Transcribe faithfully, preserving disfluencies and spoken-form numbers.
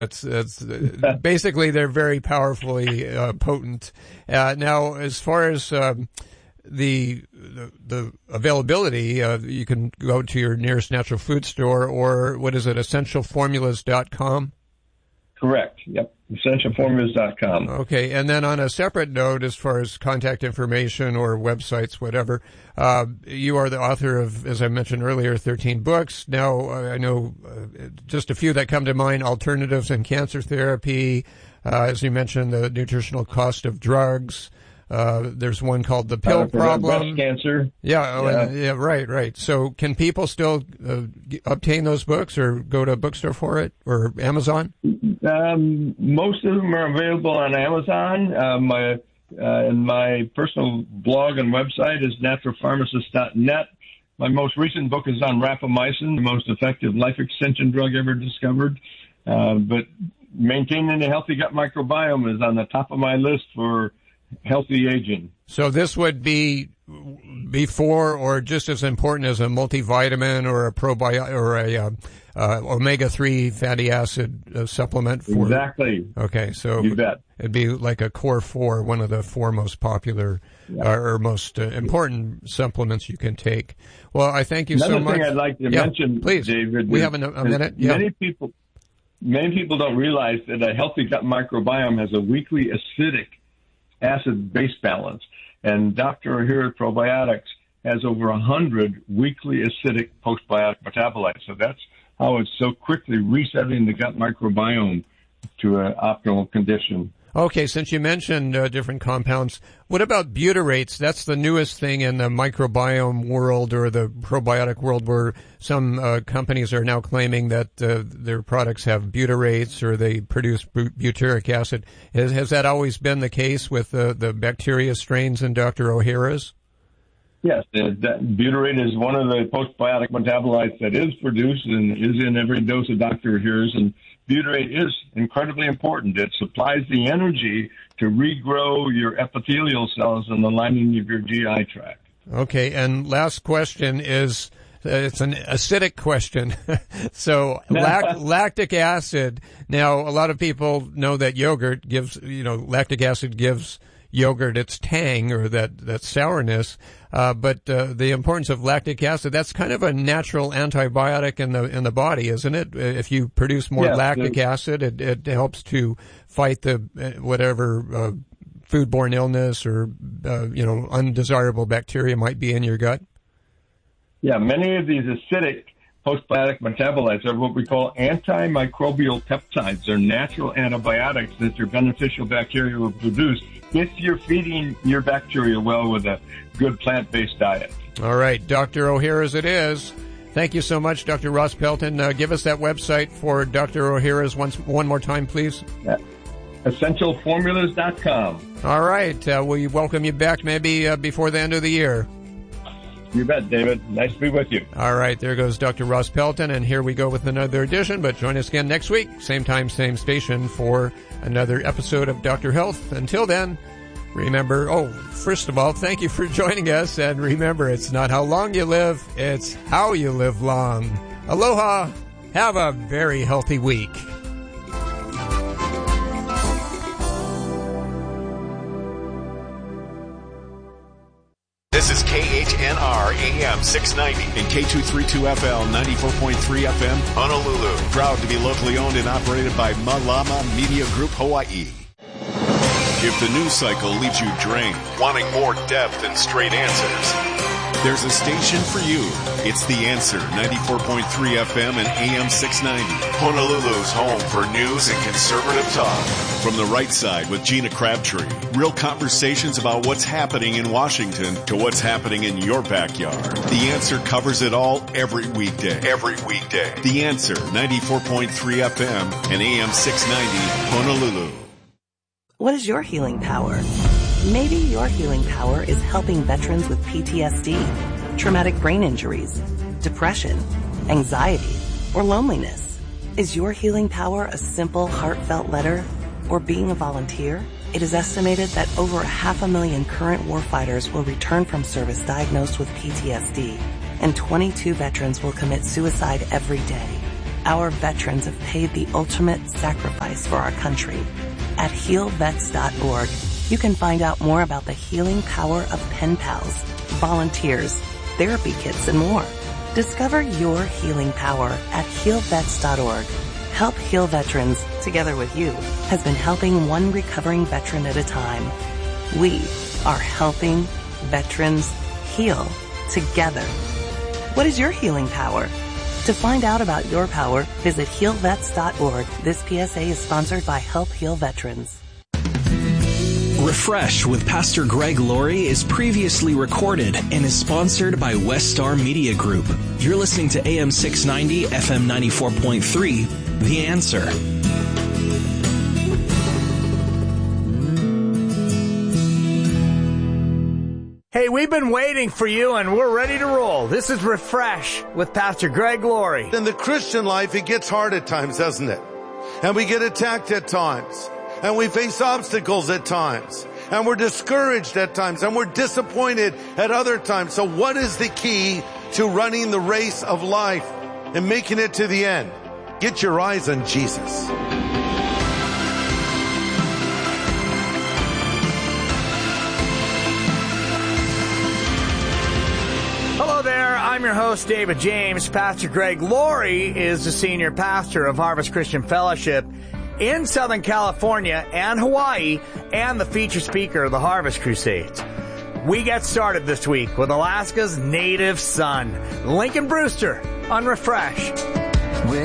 It's, it's uh, basically they're very powerfully uh, potent. Uh, now, as far as um, the, the the availability, uh, you can go to your nearest natural food store, or what is it, essential formulas dot com? Correct. Yep. essential formulas dot com. Okay. And then on a separate note, as far as contact information or websites, whatever, uh, you are the author of, as I mentioned earlier, thirteen books. Now, I know uh, just a few that come to mind: Alternatives in Cancer Therapy, uh, as you mentioned, The Nutritional Cost of Drugs. Uh, there's one called The Pill uh, Problem. Breast cancer. Yeah, oh, yeah. And, yeah, right, right. So can people still uh, g- obtain those books or go to a bookstore for it or Amazon? Um, most of them are available on Amazon. Uh, my, uh, and my personal blog and website is natural pharmacist dot net. My most recent book is on rapamycin, the most effective life extension drug ever discovered. Uh, but maintaining a healthy gut microbiome is on the top of my list for healthy aging. So this would be before or just as important as a multivitamin or a probiotic or a uh, uh, omega three fatty acid uh, supplement for exactly. Okay, so you bet. It'd be like a core four, one of the four most popular yeah. uh, or most uh, important supplements you can take. Well, I thank you Another so much. Another thing I'd like to yeah, mention, please. David, we have a, a minute. Yeah. Many people, many people don't realize that a healthy gut microbiome has a weakly acidic acid-base balance, and Doctor Ohhira's Probiotics has over one hundred weakly acidic postbiotic metabolites. So that's how it's so quickly resetting the gut microbiome to an optimal condition. Okay, since you mentioned uh, different compounds, what about butyrates? That's the newest thing in the microbiome world or the probiotic world, where some uh, companies are now claiming that uh, their products have butyrates or they produce bu- butyric acid. Has, has that always been the case with the, the bacteria strains in Doctor Ohhira's? Yes, the, that butyrate is one of the postbiotic metabolites that is produced and is in every dose of Doctor Ohhira's, and butyrate is incredibly important. It supplies the energy to regrow your epithelial cells in the lining of your G I tract. Okay, and last question is, uh, it's an acidic question. so lac- lactic acid. Now, a lot of people know that yogurt gives, you know, lactic acid gives yogurt its tang or that, that sourness. Uh, but uh, the importance of lactic acid, that's kind of a natural antibiotic in the in the body, isn't it? If you produce more yes, lactic the, acid, it, it helps to fight the uh, whatever uh, foodborne illness or uh, you know undesirable bacteria might be in your gut. Yeah, many of these acidic postbiotic metabolites are what we call antimicrobial peptides. They're natural antibiotics that your beneficial bacteria will produce if you're feeding your bacteria well with a good plant-based diet. All right, Doctor Ohhira's it is. Thank you so much, Doctor Ross Pelton. Uh, give us that website for Doctor Ohhira's once one more time, please. Yeah. essential formulas dot com. All right, uh, we welcome you back maybe uh, before the end of the year. You bet, David. Nice to be with you. All right, there goes Doctor Ross Pelton, and here we go with another edition, but join us again next week, same time, same station, for another episode of Doctor Health. Until then, remember, oh, first of all, thank you for joining us, and remember, it's not how long you live, it's how you live long. Aloha. Have a very healthy week. This is K H N R A M six ninety and K two thirty-two F L ninety-four point three F M, Honolulu. Proud to be locally owned and operated by Malama Media Group, Hawaii. If the news cycle leaves you drained, wanting more depth and straight answers, there's a station for you. It's The Answer, ninety-four point three F M and A M six ninety. Honolulu's home for news and conservative talk. From the right side with Gina Crabtree. Real conversations about what's happening in Washington to what's happening in your backyard. The Answer covers it all every weekday. Every weekday. The Answer, ninety-four point three F M and A M six ninety, Honolulu. What is your healing power? Maybe your healing power is helping veterans with P T S D, traumatic brain injuries, depression, anxiety, or loneliness. Is your healing power a simple, heartfelt letter or being a volunteer? It is estimated that over a half a million current warfighters will return from service diagnosed with P T S D, and twenty-two veterans will commit suicide every day. Our veterans have paid the ultimate sacrifice for our country. At heal vets dot org, you can find out more about the healing power of pen pals, volunteers, therapy kits, and more. Discover your healing power at heal vets dot org. Help Heal Veterans, together with you, has been helping one recovering veteran at a time. We are helping veterans heal together. What is your healing power? To find out about your power, visit heal vets dot org. This P S A is sponsored by Help Heal Veterans. Refresh with Pastor Greg Laurie is previously recorded and is sponsored by Westar Media Group. You're listening to A M six ninety, F M ninety-four point three, The Answer. Hey, we've been waiting for you and we're ready to roll. This is Refresh with Pastor Greg Laurie. In the Christian life, it gets hard at times, doesn't it? And we get attacked at times. And we face obstacles at times. And we're discouraged at times. And we're disappointed at other times. So what is the key to running the race of life and making it to the end? Get your eyes on Jesus. Hello there, I'm your host, David James. Pastor Greg Laurie is the senior pastor of Harvest Christian Fellowship in Southern California and Hawaii, and the featured speaker of the Harvest Crusades. We get started this week with Alaska's native son, Lincoln Brewster, on Refresh.